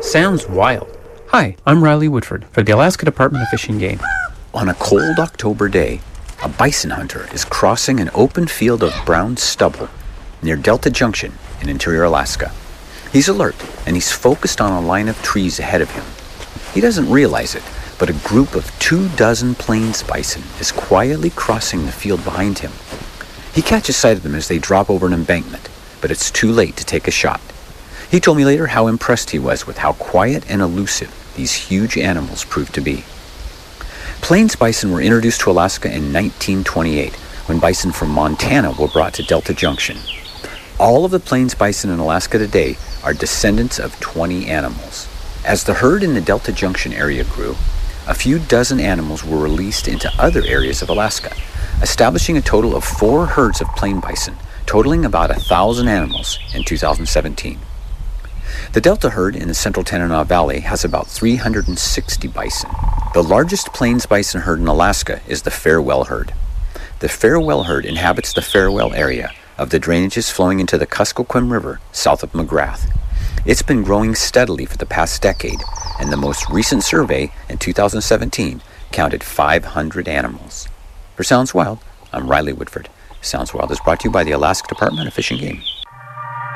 Sounds wild. Hi, I'm Riley Woodford for the Alaska Department of Fish and Game. On a cold October day, a bison hunter is crossing an open field of brown stubble near Delta Junction in interior Alaska. He's alert and he's focused on a line of trees ahead of him. He doesn't realize it, but a group of 24 plains bison is quietly crossing the field behind him. He catches sight of them as they drop over an embankment, but it's too late to take a shot. He told me later how impressed he was with how quiet and elusive these huge animals proved to be. Plains bison were introduced to Alaska in 1928, when bison from Montana were brought to Delta Junction. All of the plains bison in Alaska today are descendants of 20 animals. As the herd in the Delta Junction area grew, a few dozen animals were released into other areas of Alaska, establishing a total of 4 herds of plain bison, totaling about 1,000 animals in 2017. The Delta herd in the central Tanana Valley has about 360 bison. The largest plains bison herd in Alaska is the Farewell herd. The Farewell herd inhabits the Farewell area of the drainages flowing into the Kuskokwim River south of McGrath. It's been growing steadily for the past decade, and the most recent survey in 2017 counted 500 animals. For Sounds Wild, I'm Riley Woodford. Sounds Wild is brought to you by the Alaska Department of Fish and Game.